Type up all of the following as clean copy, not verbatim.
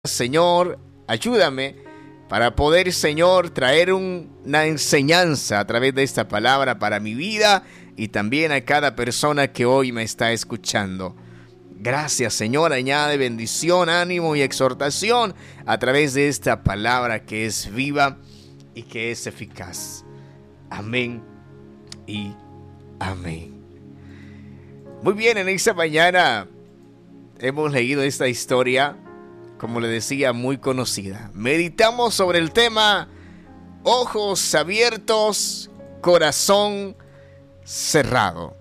Señor, ayúdame para poder, Señor, traer una enseñanza a través de esta palabra para mi vida y también a cada persona que hoy me está escuchando. Gracias, Señor, añade bendición, ánimo y exhortación a través de esta palabra que es viva y que es eficaz. Amén y amén. Muy bien, en esta mañana hemos leído esta historia, como le decía, muy conocida. Meditamos sobre el tema ojos abiertos, corazón cerrado.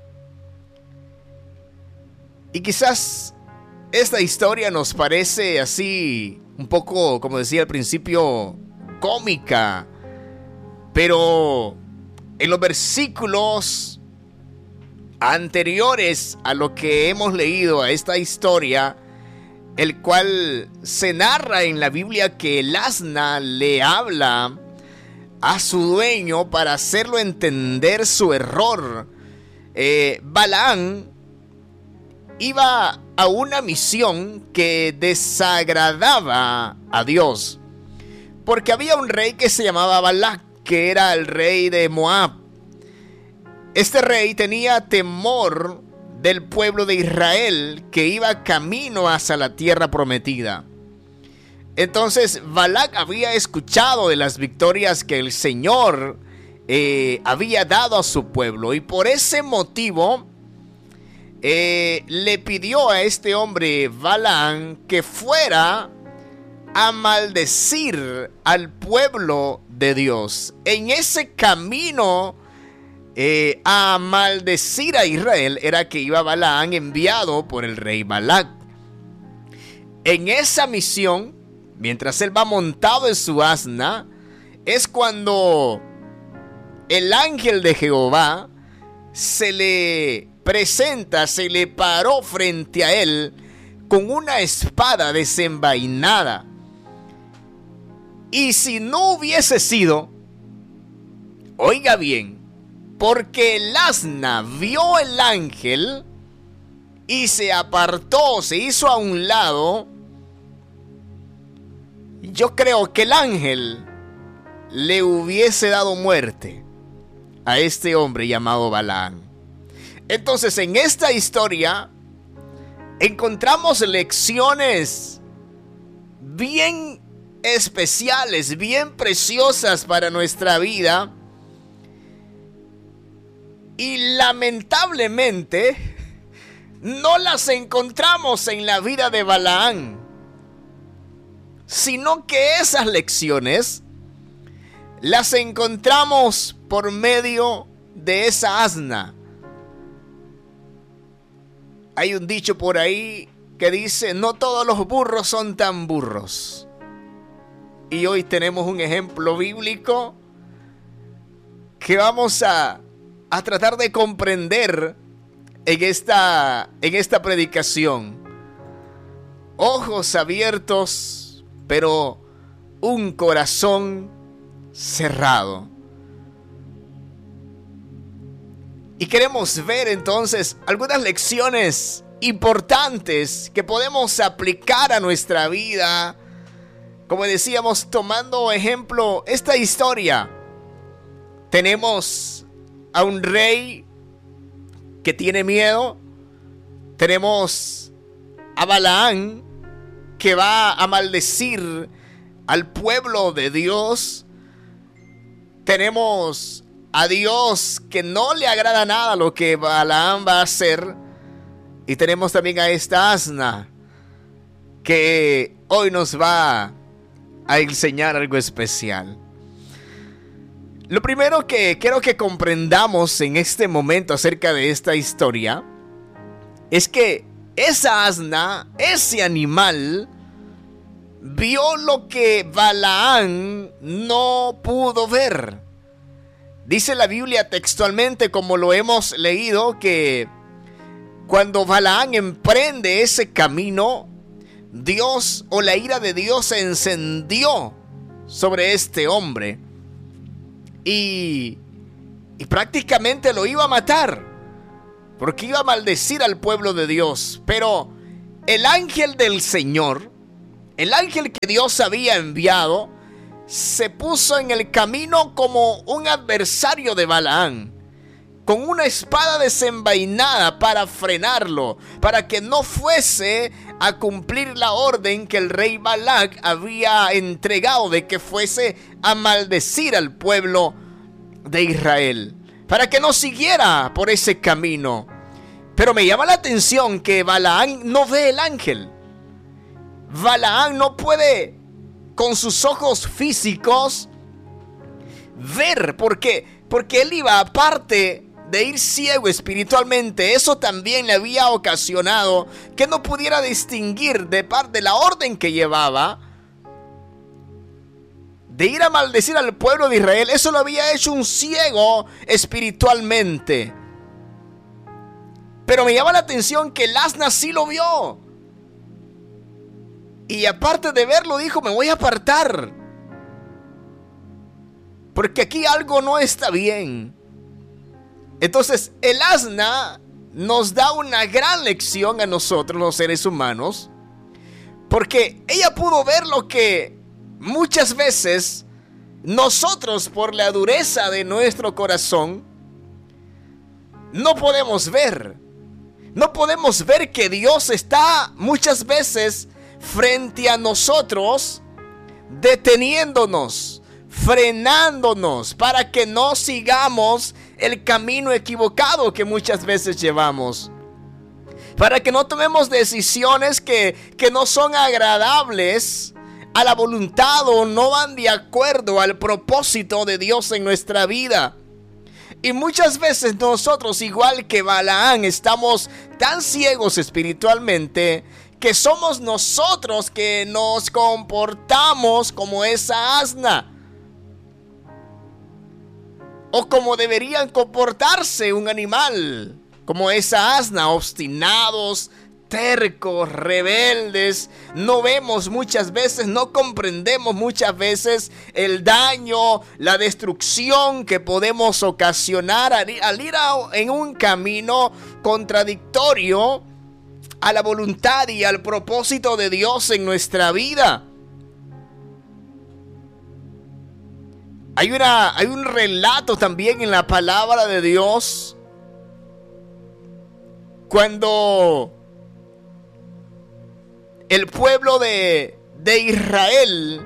Y quizás esta historia nos parece así, un poco, como decía al principio, cómica. Pero en los versículos anteriores a lo que hemos leído a esta historia, el cual se narra en la Biblia que el asna le habla a su dueño para hacerlo entender su error. Balaam iba a una misión que desagradaba a Dios, porque había un rey que se llamaba Balac, que era el rey de Moab. Este rey tenía temor del pueblo de Israel que iba camino hacia la tierra prometida. Entonces Balac había escuchado de las victorias que el Señor había dado a su pueblo, y por ese motivo le pidió a este hombre Balaam que fuera a maldecir al pueblo de Dios. En ese camino a maldecir a Israel era que iba Balaam, enviado por el rey Balac. En esa misión, mientras él va montado en su asna, es cuando el ángel de Jehová se le presenta, se le paró frente a él con una espada desenvainada. Y si no hubiese sido, oiga bien, porque el asna vio el ángel y se apartó, se hizo a un lado, yo creo que el ángel le hubiese dado muerte a este hombre llamado Balaam. Entonces, en esta historia encontramos lecciones bien especiales, bien preciosas para nuestra vida. Y lamentablemente no las encontramos en la vida de Balaam, sino que esas lecciones las encontramos por medio de esa asna. Hay un dicho por ahí que dice: no todos los burros son tan burros. Y hoy tenemos un ejemplo bíblico que vamos a tratar de comprender en esta predicación. Ojos abiertos, pero un corazón cerrado. Y queremos ver entonces algunas lecciones importantes que podemos aplicar a nuestra vida. Como decíamos, tomando ejemplo esta historia, tenemos a un rey que tiene miedo. Tenemos a Balaam que va a maldecir al pueblo de Dios. Tenemos a Dios que no le agrada nada lo que Balaam va a hacer. Y tenemos también a esta asna que hoy nos va a enseñar algo especial. Lo primero que quiero que comprendamos en este momento acerca de esta historia es que esa asna, ese animal, vio lo que Balaam no pudo ver. Dice la Biblia textualmente, como lo hemos leído, que cuando Balaam emprende ese camino, Dios, o la ira de Dios, se encendió sobre este hombre. Y prácticamente lo iba a matar, porque iba a maldecir al pueblo de Dios. Pero el ángel del Señor el ángel que Dios había enviado se puso en el camino como un adversario de Balaam, con una espada desenvainada para frenarlo, para que no fuese a cumplir la orden que el rey Balac había entregado de que fuese a maldecir al pueblo de Israel, para que no siguiera por ese camino. Pero me llama la atención que Balaam no ve el ángel. Balaam no puede con sus ojos físicos ver, porque él iba, aparte de ir ciego espiritualmente, eso también le había ocasionado que no pudiera distinguir de parte de la orden que llevaba de ir a maldecir al pueblo de Israel. Eso lo había hecho un ciego espiritualmente. Pero me llama la atención que el asna sí lo vio, y aparte de verlo dijo: me voy a apartar, porque aquí algo no está bien. Entonces el asna nos da una gran lección a nosotros los seres humanos, porque ella pudo ver lo que muchas veces nosotros, por la dureza de nuestro corazón, no podemos ver. No podemos ver que Dios está muchas veces frente a nosotros, deteniéndonos, frenándonos, para que no sigamos el camino equivocado que muchas veces llevamos, para que no tomemos decisiones que no son agradables a la voluntad o no van de acuerdo al propósito de Dios en nuestra vida. Y muchas veces nosotros, igual que Balaam, estamos tan ciegos espiritualmente que somos nosotros que nos comportamos como esa asna, o como deberían comportarse un animal, como esa asna, obstinados, tercos, rebeldes. No vemos muchas veces, no comprendemos muchas veces el daño, la destrucción que podemos ocasionar al ir en un camino contradictorio a la voluntad y al propósito de Dios en nuestra vida. Hay un relato también en la palabra de Dios cuando el pueblo de Israel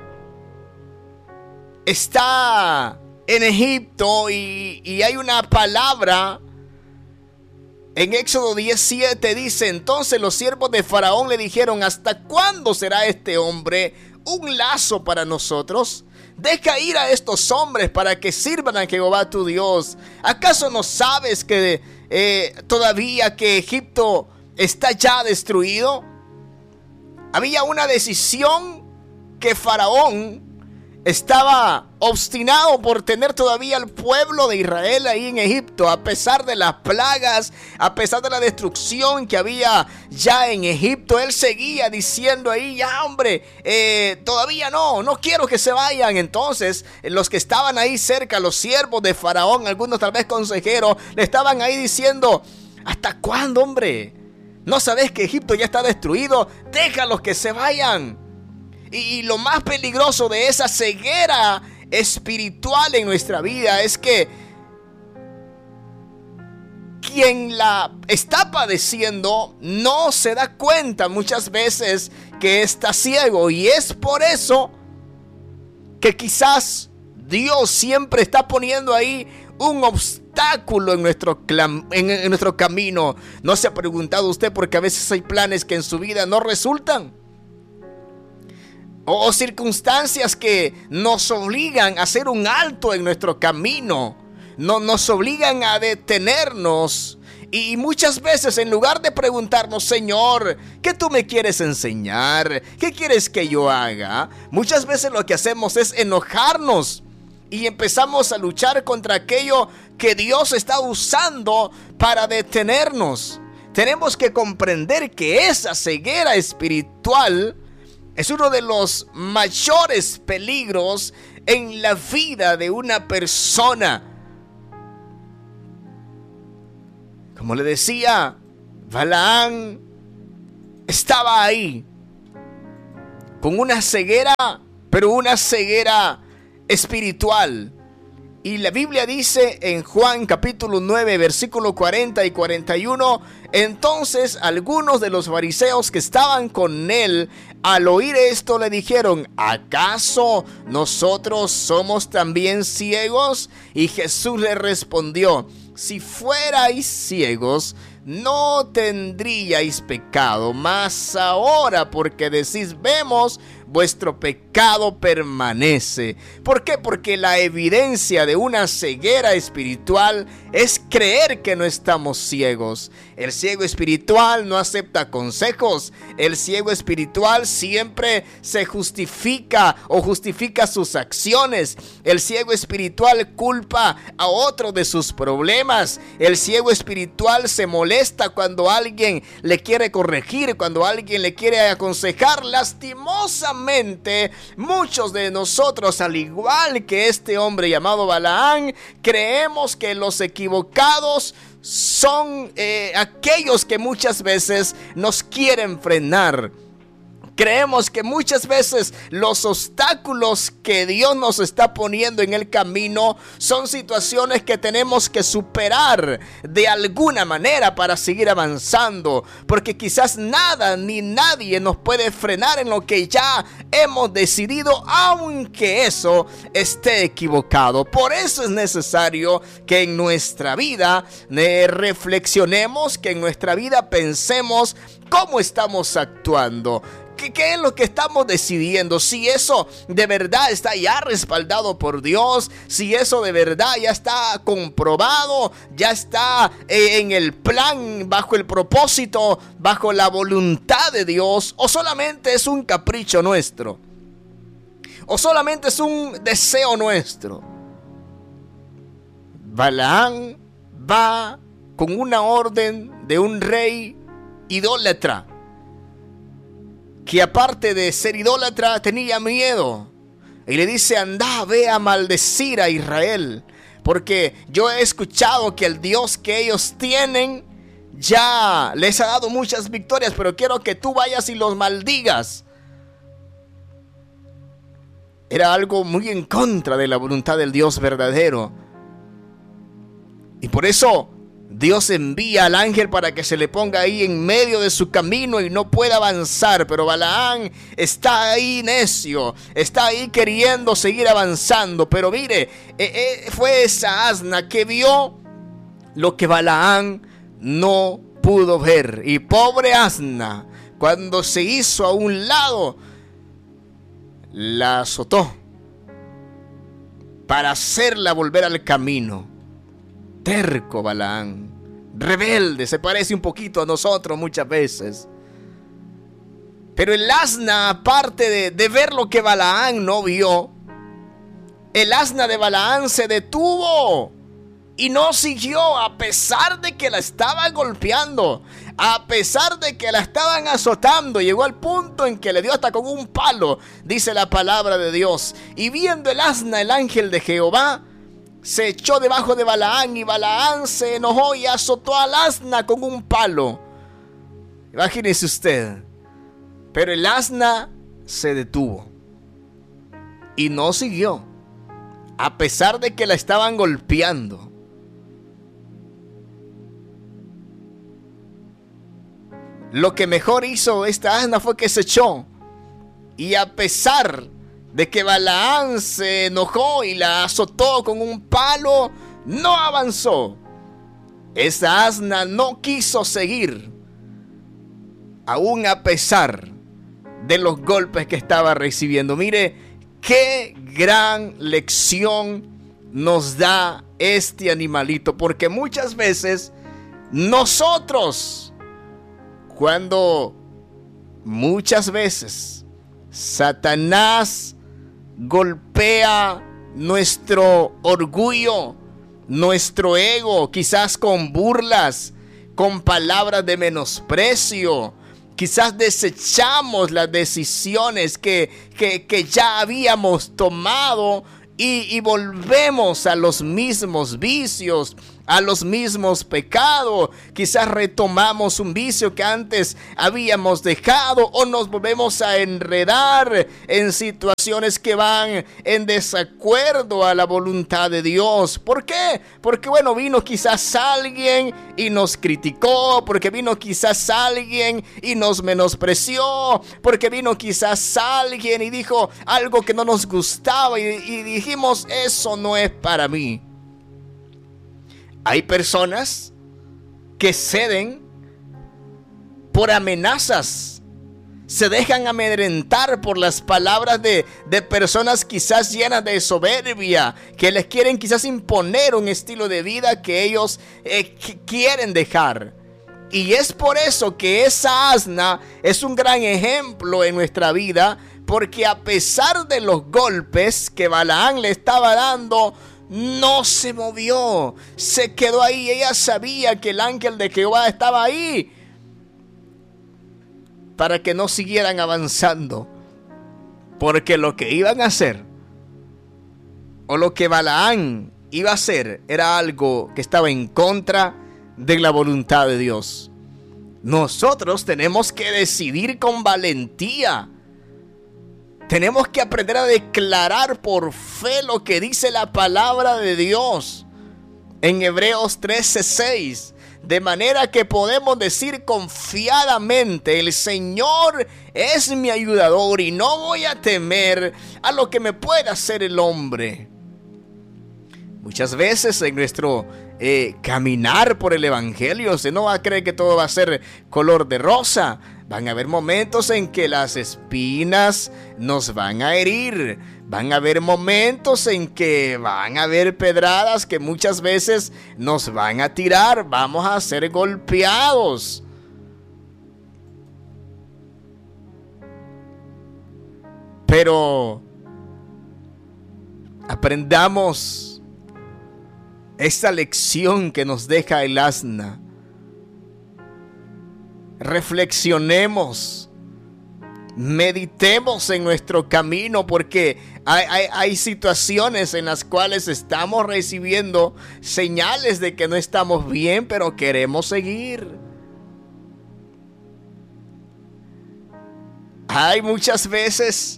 está en Egipto, y hay una palabra en Éxodo 17, dice: entonces los siervos de Faraón le dijeron: ¿hasta cuándo será este hombre un lazo para nosotros? Deja ir a estos hombres para que sirvan a Jehová tu Dios. ¿Acaso no sabes que todavía que Egipto está ya destruido? Había una decisión que Faraón estaba obstinado por tener todavía al pueblo de Israel ahí en Egipto, a pesar de las plagas, a pesar de la destrucción que había ya en Egipto. Él seguía diciendo ahí: ya hombre, todavía no quiero que se vayan. Entonces los que estaban ahí cerca, los siervos de Faraón, algunos tal vez consejeros, le estaban ahí diciendo: ¿hasta cuándo, hombre? ¿No sabes que Egipto ya está destruido? Déjalos que se vayan. Y lo más peligroso de esa ceguera espiritual en nuestra vida es que quien la está padeciendo no se da cuenta muchas veces que está ciego. Y es por eso que quizás Dios siempre está poniendo ahí un obstáculo en nuestro camino. ¿No se ha preguntado usted por qué a veces hay planes que en su vida no resultan? O circunstancias que nos obligan a hacer un alto en nuestro camino, nos obligan a detenernos. Y muchas veces, en lugar de preguntarnos: Señor, ¿qué tú me quieres enseñar? ¿Qué quieres que yo haga? Muchas veces lo que hacemos es enojarnos y empezamos a luchar contra aquello que Dios está usando para detenernos. Tenemos que comprender que esa ceguera espiritual es uno de los mayores peligros en la vida de una persona. Como le decía, Balaam estaba ahí con una ceguera, pero una ceguera espiritual. Y la Biblia dice en Juan capítulo 9, versículo 40 y 41, entonces algunos de los fariseos que estaban con él, al oír esto, le dijeron, ¿acaso nosotros somos también ciegos? Y Jesús le respondió, si fuerais ciegos, no tendríais pecado, mas ahora porque decís vemos, vuestro pecado permanece. ¿Por qué? Porque la evidencia de una ceguera espiritual es creer que no estamos ciegos. El ciego espiritual no acepta consejos. El ciego espiritual siempre se justifica o justifica sus acciones. El ciego espiritual culpa a otro de sus problemas. El ciego espiritual se molesta cuando alguien le quiere corregir, cuando alguien le quiere aconsejar. Lastimosamente, muchos de nosotros, al igual que este hombre llamado Balaán, creemos que los equivocados son aquellos que muchas veces nos quieren frenar. Creemos que muchas veces los obstáculos que Dios nos está poniendo en el camino son situaciones que tenemos que superar de alguna manera para seguir avanzando, porque quizás nada ni nadie nos puede frenar en lo que ya hemos decidido, aunque eso esté equivocado. Por eso es necesario que en nuestra vida reflexionemos, que en nuestra vida pensemos cómo estamos actuando. ¿Qué es lo que estamos decidiendo? Si eso de verdad está ya respaldado por Dios, si eso de verdad ya está comprobado, ya está en el plan, bajo el propósito, bajo la voluntad de Dios, o solamente es un capricho nuestro, o solamente es un deseo nuestro. Balaán va con una orden de un rey idólatra, que aparte de ser idólatra tenía miedo, y le dice, anda, ve a maldecir a Israel, porque yo he escuchado que el Dios que ellos tienen ya les ha dado muchas victorias, pero quiero que tú vayas y los maldigas. Era algo muy en contra de la voluntad del Dios verdadero, y por eso Dios envía al ángel para que se le ponga ahí en medio de su camino y no pueda avanzar. Pero Balaán está ahí necio, está ahí queriendo seguir avanzando. Pero mire, fue esa asna que vio lo que Balaán no pudo ver. Y pobre asna, cuando se hizo a un lado, la azotó para hacerla volver al camino. Terco Balaán, rebelde, se parece un poquito a nosotros muchas veces. Pero el asna, aparte de ver lo que Balaán no vio, el asna de Balaán se detuvo y no siguió, a pesar de que la estaban golpeando, a pesar de que la estaban azotando. Llegó al punto en que le dio hasta con un palo, dice la palabra de Dios. Y viendo el asna, el ángel de Jehová se echó debajo de Balaán, y Balaán se enojó y azotó al asna con un palo. Imagínese usted. Pero el asna se detuvo y no siguió, a pesar de que la estaban golpeando. Lo que mejor hizo esta asna fue que se echó, y a pesar de que Balaán se enojó y la azotó con un palo, no avanzó. Esa asna no quiso seguir, aún a pesar de los golpes que estaba recibiendo. Mire qué gran lección nos da este animalito, porque muchas veces nosotros, cuando muchas veces Satanás golpea nuestro orgullo, nuestro ego, quizás con burlas, con palabras de menosprecio, quizás desechamos las decisiones que ya habíamos tomado y volvemos a los mismos vicios, a los mismos pecados. Quizás retomamos un vicio que antes habíamos dejado, o nos volvemos a enredar en situaciones que van en desacuerdo a la voluntad de Dios. ¿Por qué? Porque bueno, vino quizás alguien y nos criticó, porque vino quizás alguien y nos menospreció, porque vino quizás alguien y dijo algo que no nos gustaba y dijimos, eso no es para mí. Hay personas que ceden por amenazas, se dejan amedrentar por las palabras de personas quizás llenas de soberbia, que les quieren quizás imponer un estilo de vida que ellos quieren dejar. Y es por eso que esa asna es un gran ejemplo en nuestra vida, porque a pesar de los golpes que Balaam le estaba dando, no se movió, se quedó ahí. Ella sabía que el ángel de Jehová estaba ahí para que no siguieran avanzando, porque lo que iban a hacer, o lo que Balaam iba a hacer, era algo que estaba en contra de la voluntad de Dios. Nosotros tenemos que decidir con valentía. Tenemos que aprender a declarar por fe lo que dice la palabra de Dios en Hebreos 13:6. De manera que podemos decir confiadamente, el Señor es mi ayudador y no voy a temer a lo que me pueda hacer el hombre. Muchas veces en nuestro caminar por el Evangelio, se no va a creer que todo va a ser color de rosa. Van a haber momentos en que las espinas nos van a herir. Van a haber momentos en que van a haber pedradas que muchas veces nos van a tirar. Vamos a ser golpeados. Pero aprendamos esta lección que nos deja el asna. Reflexionemos, meditemos en nuestro camino, porque hay situaciones en las cuales estamos recibiendo señales de que no estamos bien, pero queremos seguir. Hay muchas veces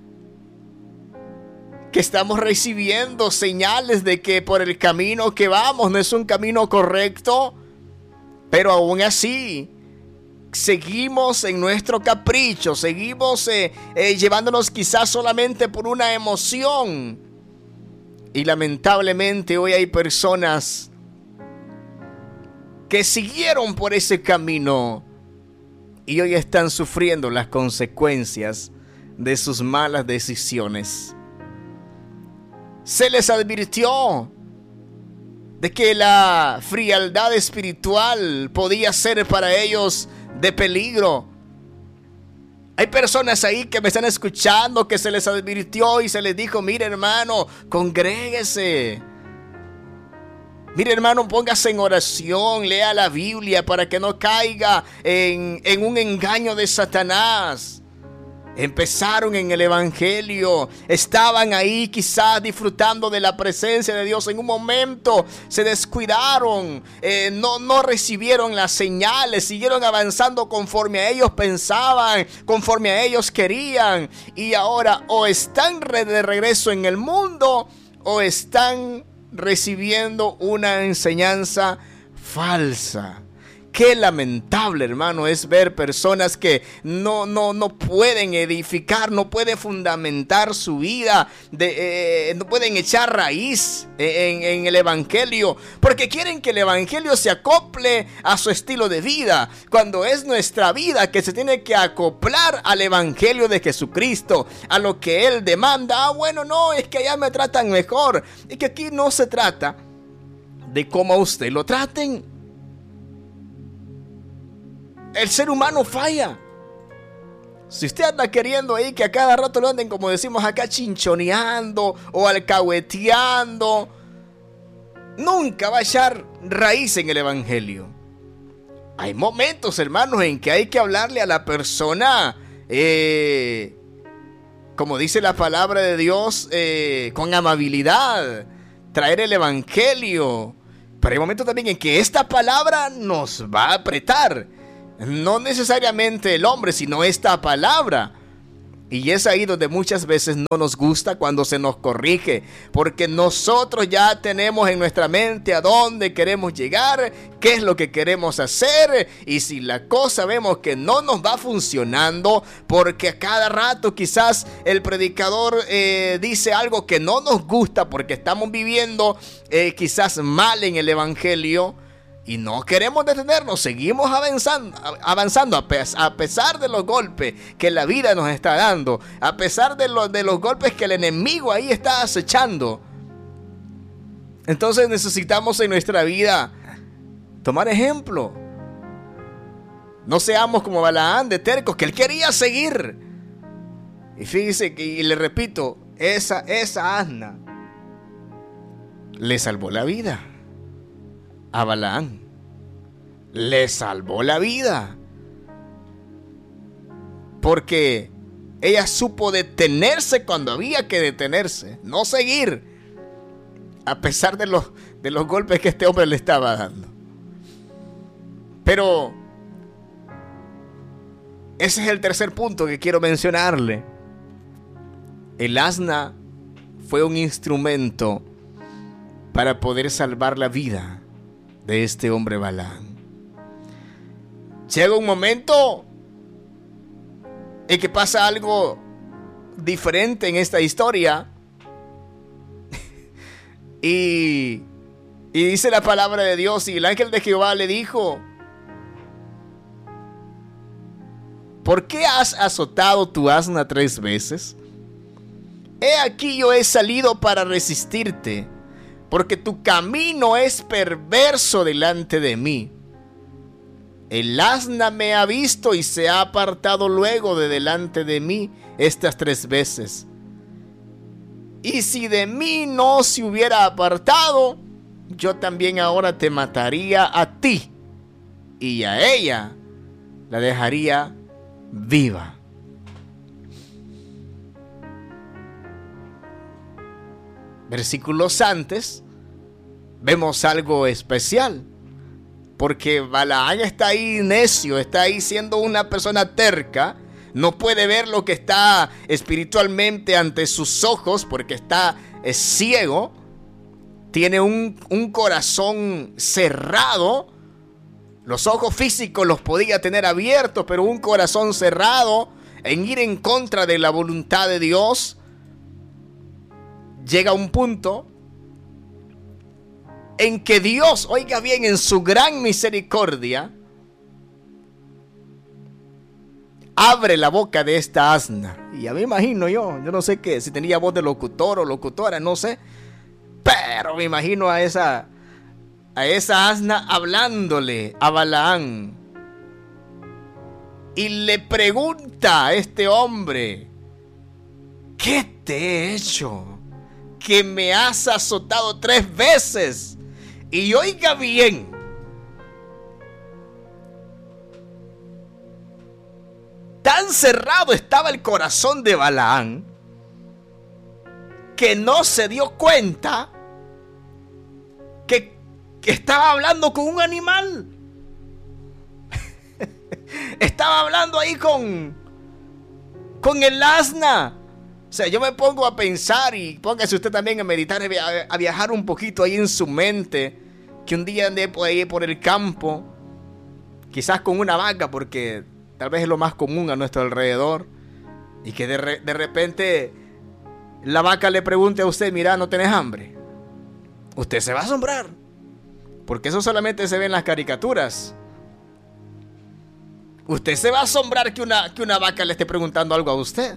que estamos recibiendo señales de que por el camino que vamos no es un camino correcto, pero aún así seguimos en nuestro capricho, seguimos llevándonos quizás solamente por una emoción. Y lamentablemente hoy hay personas que siguieron por ese camino y hoy están sufriendo las consecuencias de sus malas decisiones. Se les advirtió de que la frialdad espiritual podía ser para ellos de peligro. Hay personas ahí que me están escuchando que se les advirtió y se les dijo: mire hermano, congréguese. Mire hermano, póngase en oración, lea la Biblia para que no caiga en un engaño de Satanás. Empezaron en el Evangelio, estaban ahí quizás disfrutando de la presencia de Dios. En un momento se descuidaron, no recibieron las señales, siguieron avanzando conforme a ellos pensaban, conforme a ellos querían. Y ahora o están de regreso en el mundo o están recibiendo una enseñanza falsa. Qué lamentable, hermano, es ver personas que no pueden edificar, no pueden fundamentar su vida, no pueden echar raíz en el Evangelio, porque quieren que el Evangelio se acople a su estilo de vida, cuando es nuestra vida que se tiene que acoplar al Evangelio de Jesucristo, a lo que Él demanda. Ah, bueno, no, es que allá me tratan mejor. Y que aquí no se trata de cómo a usted lo traten. El ser humano falla. Si usted anda queriendo ahí que a cada rato lo anden, como decimos acá, chinchoneando o alcahueteando, nunca va a echar raíz en el Evangelio. Hay momentos, hermanos, en que hay que hablarle a la persona, como dice la palabra de Dios, con amabilidad, traer el Evangelio, Pero hay momentos también en que esta palabra nos va a apretar. No necesariamente el hombre, sino esta palabra. Y es ahí donde muchas veces no nos gusta cuando se nos corrige, porque nosotros ya tenemos en nuestra mente a dónde queremos llegar, qué es lo que queremos hacer, y si la cosa vemos que no nos va funcionando, porque a cada rato quizás el predicador dice algo que no nos gusta porque estamos viviendo quizás mal en el evangelio, y no queremos detenernos, seguimos avanzando a pesar de los golpes que la vida nos está dando, a pesar de los golpes que el enemigo ahí está acechando. Entonces necesitamos en nuestra vida tomar ejemplo. No seamos como Balaán de tercos, que él quería seguir. Y fíjese que, y le repito, esa asna le salvó la vida. A Balaán le salvó la vida, porque ella supo detenerse cuando había que detenerse, no seguir, a pesar de los golpes que este hombre le estaba dando. Pero ese es el tercer punto que quiero mencionarle. El asna fue un instrumento para poder salvar la vida de este hombre Balaán. Llega un momento en que pasa algo diferente en esta historia. y dice la palabra de Dios, y el ángel de Jehová le dijo: ¿por qué has azotado tu asna 3 veces? He aquí yo he salido para resistirte, porque tu camino es perverso delante de mí. El asna me ha visto y se ha apartado luego de delante de mí estas 3 veces. Y si de mí no se hubiera apartado, yo también ahora te mataría a ti, y a ella la dejaría viva. Versículos antes vemos algo especial, porque Balaán está ahí necio, está ahí siendo una persona terca, no puede ver lo que está espiritualmente ante sus ojos porque está ciego, tiene un corazón cerrado. Los ojos físicos los podía tener abiertos, pero un corazón cerrado en ir en contra de la voluntad de Dios. Llega un punto en que Dios, oiga bien, en su gran misericordia, abre la boca de esta asna. Y ya me imagino yo no sé qué, si tenía voz de locutor o locutora, no sé, pero me imagino a esa asna hablándole a Balaán. Y le pregunta a este hombre: ¿qué te he hecho? Que me has azotado 3 veces. Y oiga bien, tan cerrado estaba el corazón de Balaán que no se dio cuenta que estaba hablando con un animal. Estaba hablando ahí con el asna. O sea, yo me pongo a pensar, y póngase usted también a meditar, a viajar un poquito ahí en su mente, que un día ande por ahí por el campo, quizás con una vaca, porque tal vez es lo más común a nuestro alrededor, y que de repente la vaca le pregunte a usted: mira, ¿no tenés hambre? Usted se va a asombrar, porque eso solamente se ve en las caricaturas. Usted se va a asombrar que una vaca le esté preguntando algo a usted,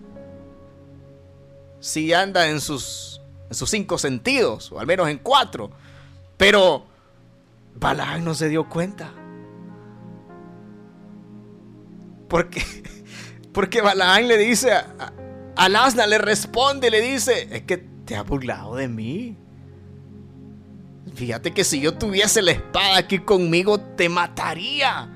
si anda en sus 5 sentidos, o al menos en 4. Pero Balaán no se dio cuenta. Porque Balaán le dice al asna, le responde, le dice: es que te has burlado de mí. Fíjate que si yo tuviese la espada aquí conmigo, te mataría.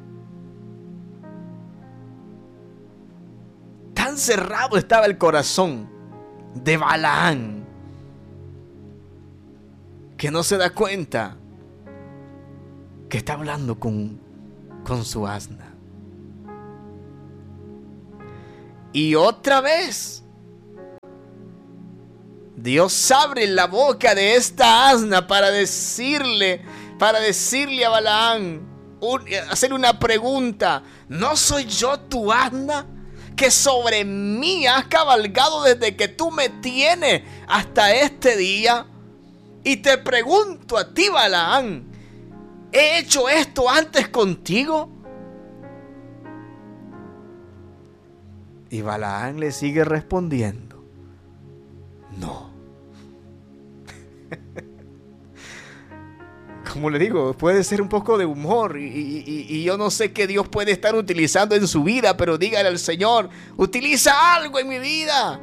Tan cerrado estaba el corazón de Balaán que no se da cuenta que está hablando con su asna. Y otra vez Dios abre la boca de esta asna para decirle a Balaam, hacer una pregunta: ¿no soy yo tu asna, que sobre mí has cabalgado desde que tú me tienes hasta este día? Y te pregunto a ti, Balaam, ¿he hecho esto antes contigo? Y Balaam le sigue respondiendo: no. Como le digo, puede ser un poco de humor y yo no sé qué Dios puede estar utilizando en su vida, pero dígale al Señor: utiliza algo en mi vida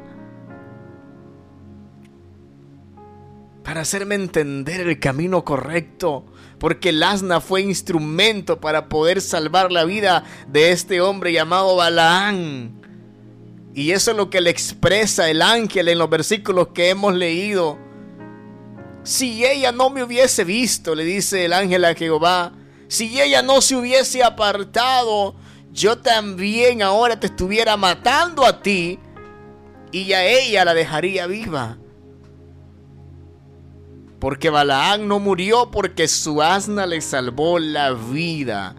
para hacerme entender el camino correcto, porque el asna fue instrumento para poder salvar la vida de este hombre llamado Balaam. Y eso es lo que le expresa el ángel en los versículos que hemos leído. Si ella no me hubiese visto, le dice el ángel a Jehová, si ella no se hubiese apartado, yo también ahora te estuviera matando a ti y a ella la dejaría viva. Porque Balaam no murió porque su asna le salvó la vida.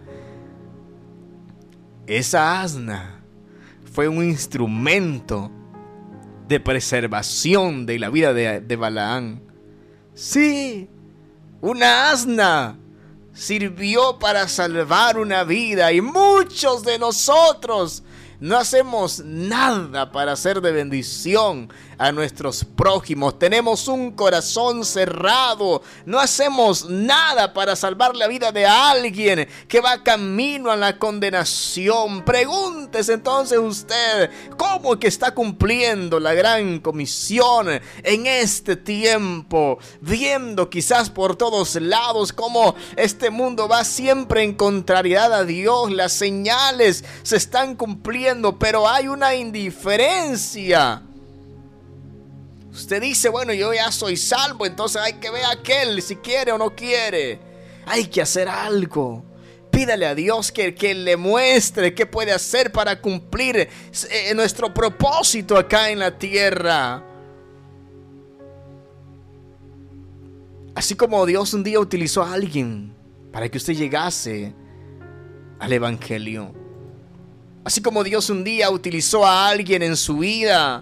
Esa asna fue un instrumento de preservación de la vida de Balaam. Sí, una asna sirvió para salvar una vida, y muchos de nosotros no hacemos nada para ser de bendición a nuestros prójimos. Tenemos un corazón cerrado. No hacemos nada para salvar la vida de alguien que va camino a la condenación. Pregúntese entonces usted, ¿cómo es que está cumpliendo la gran comisión en este tiempo? Viendo quizás por todos lados cómo este mundo va siempre en contrariedad a Dios. Las señales se están cumpliendo, pero hay una indiferencia. Usted dice: bueno, yo ya soy salvo, entonces hay que ver a aquel si quiere o no quiere. Hay que hacer algo. Pídale a Dios que le muestre qué puede hacer para cumplir nuestro propósito acá en la tierra. Así como Dios un día utilizó a alguien para que usted llegase al Evangelio. Así como Dios un día utilizó a alguien en su vida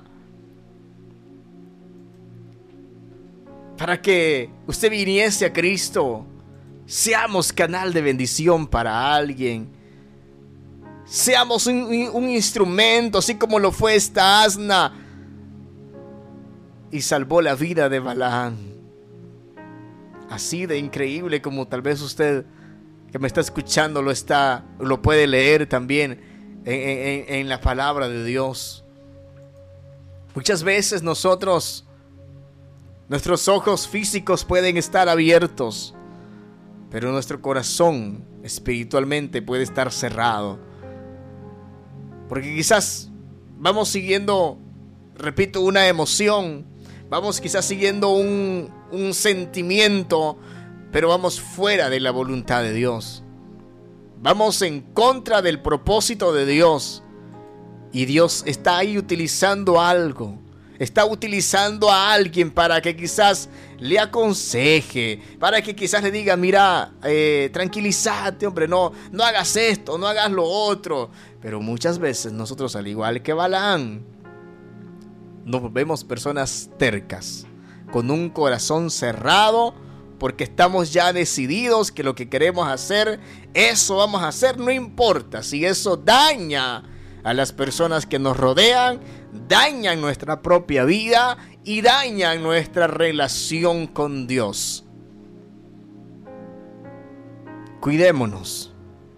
para que usted viniese a Cristo. Seamos canal de bendición para alguien. Seamos un instrumento, así como lo fue esta asna y salvó la vida de Balaam. Así de increíble como tal vez usted que me está escuchando lo puede leer también en la palabra de Dios. Muchas veces nuestros ojos físicos pueden estar abiertos, pero nuestro corazón espiritualmente puede estar cerrado. Porque quizás vamos siguiendo, repito, una emoción, vamos quizás siguiendo un sentimiento, pero vamos fuera de la voluntad de Dios. Vamos en contra del propósito de Dios. Y Dios está ahí utilizando algo. Está utilizando a alguien para que quizás le aconseje, para que quizás le diga: mira, tranquilízate, hombre, no hagas esto, no hagas lo otro. Pero muchas veces nosotros, al igual que Balaam, nos vemos personas tercas, con un corazón cerrado, porque estamos ya decididos que lo que queremos hacer, eso vamos a hacer, no importa si eso daña a las personas que nos rodean, dañan nuestra propia vida y dañan nuestra relación con Dios. Cuidémonos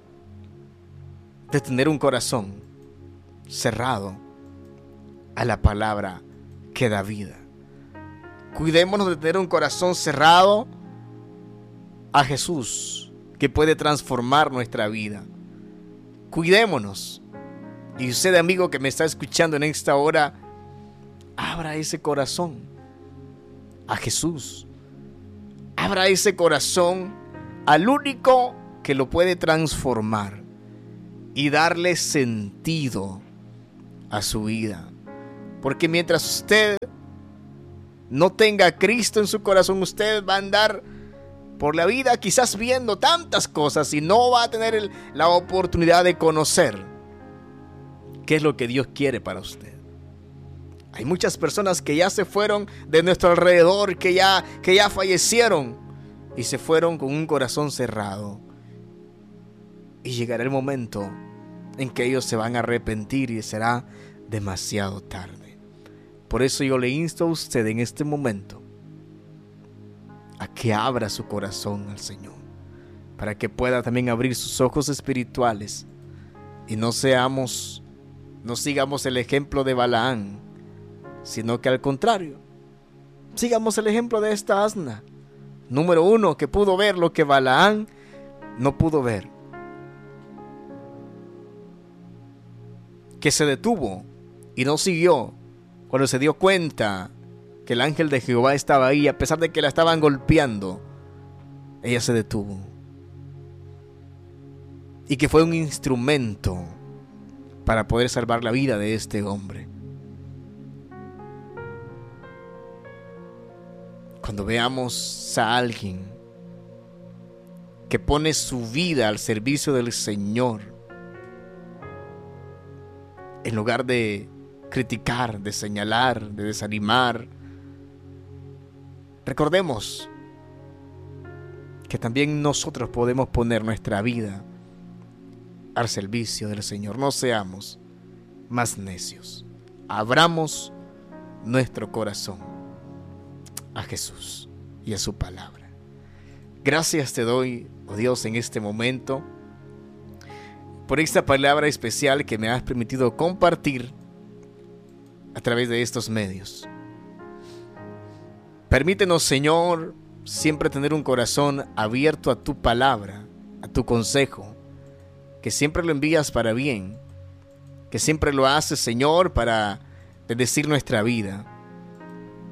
de tener un corazón cerrado a la palabra que da vida. Cuidémonos de tener un corazón cerrado a Jesús, que puede transformar nuestra vida. Cuidémonos. Y usted, amigo que me está escuchando en esta hora, abra ese corazón a Jesús. abra ese corazón al único que lo puede transformar y darle sentido a su vida. Porque mientras usted no tenga a Cristo en su corazón, usted va a andar por la vida quizás viendo tantas cosas y no va a tener la oportunidad de conocer qué es lo que Dios quiere para usted. Hay muchas personas que ya se fueron de nuestro alrededor, que ya fallecieron y se fueron con un corazón cerrado. Y llegará el momento en que ellos se van a arrepentir y será demasiado tarde. Por eso yo le insto a usted en este momento a que abra su corazón al Señor, para que pueda también abrir sus ojos espirituales y no sigamos el ejemplo de Balaán, sino que al contrario, sigamos el ejemplo de esta asna, número 1, que pudo ver lo que Balaán no pudo ver, que se detuvo y no siguió cuando se dio cuenta que el ángel de Jehová estaba ahí. A pesar de que la estaban golpeando, ella se detuvo, y que fue un instrumento para poder salvar la vida de este hombre. Cuando veamos a alguien que pone su vida al servicio del Señor, en lugar de criticar, de señalar, de desanimar, recordemos que también nosotros podemos poner nuestra vida al servicio del Señor. No seamos más necios. Abramos nuestro corazón a Jesús y a su palabra. Gracias te doy, oh Dios, en este momento por esta palabra especial que me has permitido compartir a través de estos medios. Permítenos, Señor, siempre tener un corazón abierto a tu palabra, a tu consejo, que siempre lo envías para bien, que siempre lo haces, Señor, para bendecir nuestra vida.